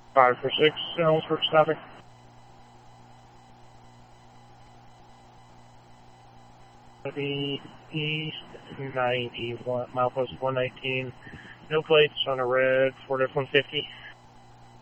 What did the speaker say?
546, Ellsworth stopping. The east 90, milepost 119. No plates on a red Ford F-150.